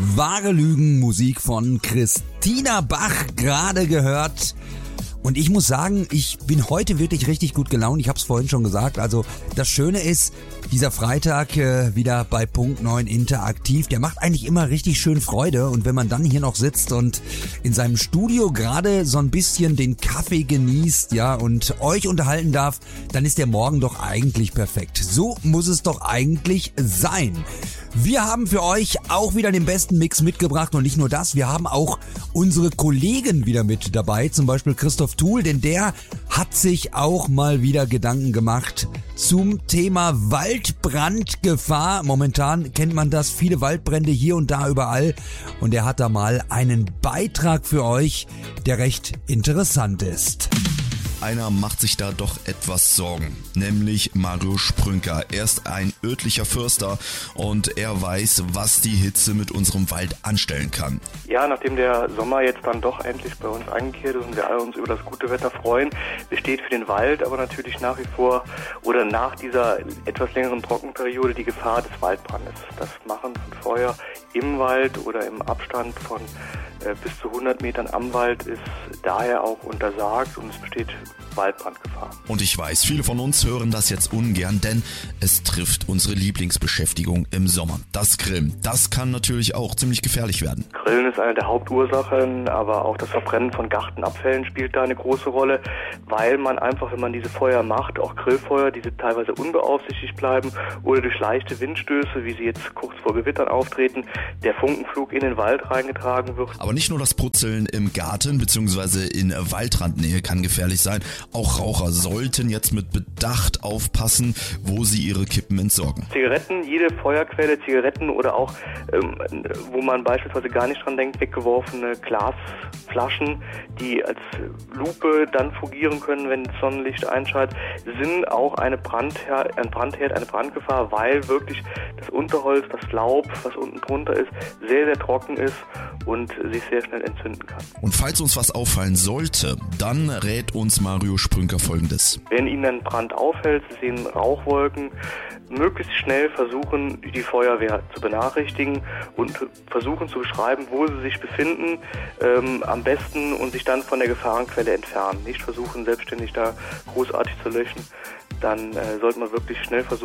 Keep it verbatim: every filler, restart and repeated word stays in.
Wahre Lügen, Musik von Christina Bach gerade gehört. Und ich muss sagen, ich bin heute wirklich richtig gut gelaunt. Ich habe es vorhin schon gesagt. Also das Schöne ist, dieser Freitag äh, wieder bei Punkt neun interaktiv, der macht eigentlich immer richtig schön Freude. Und wenn man dann hier noch sitzt und in seinem Studio gerade so ein bisschen den Kaffee genießt, ja, und euch unterhalten darf, dann ist der Morgen doch eigentlich perfekt. So muss es doch eigentlich sein. Wir haben für euch auch wieder den besten Mix mitgebracht und nicht nur das, wir haben auch unsere Kollegen wieder mit dabei, zum Beispiel Christoph Thuhl, denn der hat sich auch mal wieder Gedanken gemacht zum Thema Waldbrandgefahr. Momentan kennt man das, viele Waldbrände hier und da überall und er hat da mal einen Beitrag für euch, der recht interessant ist. Einer macht sich da doch etwas Sorgen, nämlich Mario Sprünker. Er ist ein örtlicher Förster und er weiß, was die Hitze mit unserem Wald anstellen kann. Ja, nachdem der Sommer jetzt dann doch endlich bei uns eingekehrt ist und wir alle uns über das gute Wetter freuen, besteht für den Wald aber natürlich nach wie vor oder nach dieser etwas längeren Trockenperiode die Gefahr des Waldbrandes. Das Machen von Feuer im Wald oder im Abstand von äh, bis zu hundert Metern am Wald ist daher auch untersagt und es besteht Waldbrandgefahr. Und ich weiß, viele von uns hören das jetzt ungern, denn es trifft unsere Lieblingsbeschäftigung im Sommer. Das Grillen, das kann natürlich auch ziemlich gefährlich werden. Grillen ist eine der Hauptursachen, aber auch das Verbrennen von Gartenabfällen spielt da eine große Rolle, weil man einfach, wenn man diese Feuer macht, auch Grillfeuer, diese teilweise unbeaufsichtigt bleiben oder durch leichte Windstöße, wie sie jetzt kurz vor Gewittern auftreten, der Funkenflug in den Wald reingetragen wird. Aber nicht nur das Putzeln im Garten bzw. in Waldrandnähe kann gefährlich sein. Auch Raucher sollten jetzt mit Bedacht aufpassen, wo sie ihre Kippen entsorgen. Zigaretten, jede Feuerquelle, Zigaretten oder auch, ähm, wo man beispielsweise gar nicht dran denkt, weggeworfene Glasflaschen, die als Lupe dann fungieren können, wenn das Sonnenlicht einschaltet, sind auch eine Brandherd, ein Brandherd, eine Brandgefahr, weil wirklich das Unterholz, das Laub, was unten drunter ist, sehr, sehr trocken ist und sich sehr schnell entzünden kann. Und falls uns was auffallen sollte, dann rät uns Mario Sprünker Folgendes. Wenn Ihnen ein Brand auffällt, Sie sehen Rauchwolken, möglichst schnell versuchen, die Feuerwehr zu benachrichtigen und versuchen zu beschreiben, wo sie sich befinden, ähm, am besten und sich dann von der Gefahrenquelle entfernen. Nicht versuchen, selbstständig da großartig zu löschen. Dann äh, sollte man wirklich schnell versuchen,